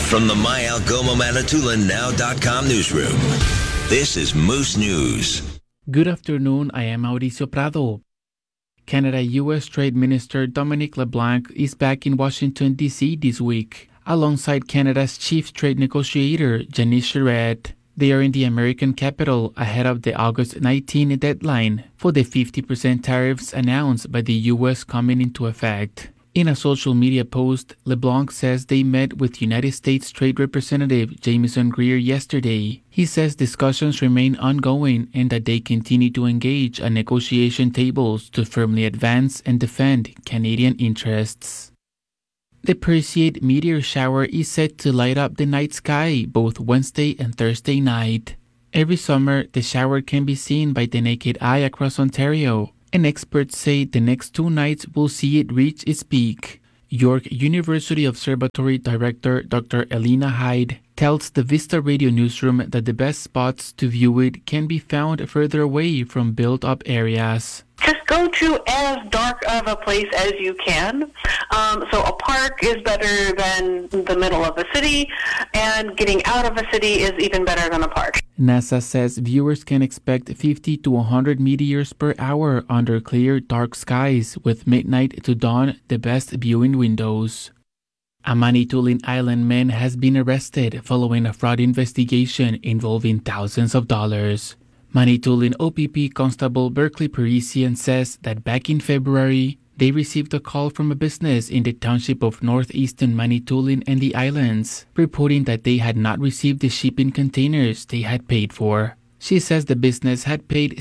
From the My Algoma Manitoulin Now.com newsroom, this is Moose News. Good afternoon, I am Mauricio Prado. Canada-U.S. Trade Minister Dominic LeBlanc is back in Washington, D.C. this week, alongside Canada's chief trade negotiator, Janice Charette. They are in the American capital ahead of the August 19 deadline for the 50% tariffs announced by the U.S. coming into effect. In a social media post, LeBlanc says they met with United States Trade Representative Jamieson Greer yesterday. He says discussions remain ongoing and that they continue to engage at negotiation tables to firmly advance and defend Canadian interests. The Perseid meteor shower is set to light up the night sky both Wednesday and Thursday night. Every summer, the shower can be seen by the naked eye across Ontario, and experts say the next 2 nights will see it reach its peak. York University Observatory Director Dr. Elena Hyde tells the Vista Radio newsroom that the best spots to view it can be found further away from built-up areas. Just go to as dark of a place as you can. So a park is better than the middle of a city, and getting out of a city is even better than a park. NASA says viewers can expect 50 to 100 meteors per hour under clear, dark skies, with midnight to dawn the best viewing windows. A Manitoulin Island man has been arrested following a fraud investigation involving thousands of dollars. Manitoulin OPP Constable Berkeley Parisian says that back in February, they received a call from a business in the township of northeastern Manitoulin and the islands, reporting that they had not received the shipping containers they had paid for. She says the business had paid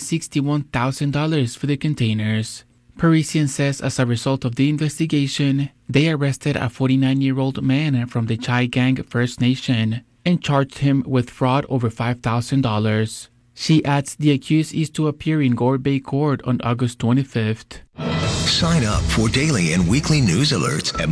$61,000 for the containers. Parisian says as a result of the investigation, they arrested a 49-year-old man from the Chai Gang First Nation and charged him with fraud over $5,000. She adds the accused is to appear in Gore Bay Court on August 25th. Sign up for daily and weekly news alerts at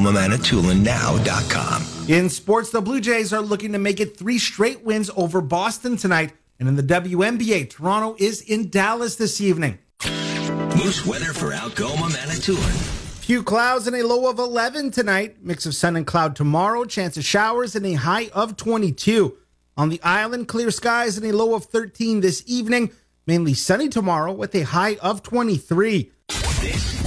myalgomamanitoulin.now.com. In sports, the Blue Jays are looking to make it 3 straight wins over Boston tonight. And in the WNBA, Toronto is in Dallas this evening. Moose weather for Algoma Manitoulin. Few clouds and a low of 11 tonight. Mix of sun and cloud tomorrow. Chance of showers and a high of 22. On the island, clear skies and a low of 13 this evening. Mainly sunny tomorrow with a high of 23. This